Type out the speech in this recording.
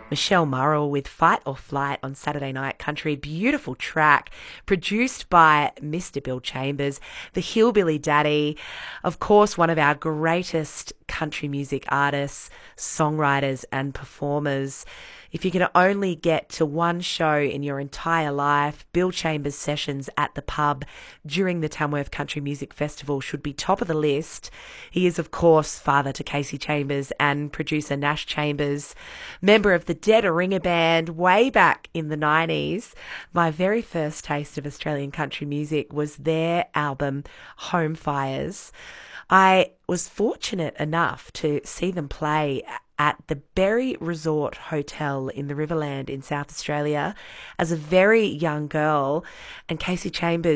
Michelle Murrell with Fight or Flight on Saturday Night Country. Beautiful track produced by Mr. Bill Chambers, the Hillbilly Daddy. Of course, one of our greatest country music artists, songwriters and performers. If you can only get to one show in your entire life, Bill Chambers sessions at the pub during the Tamworth Country Music Festival should be top of the list. He is, of course, father to Casey Chambers and producer Nash Chambers, member of the Dead Ringer Band way back in the 90s. My very first taste of Australian country music was their album Home Fires. I was fortunate enough to see them play at the Berry Resort Hotel in the Riverland in South Australia as a very young girl, and Casey Chambers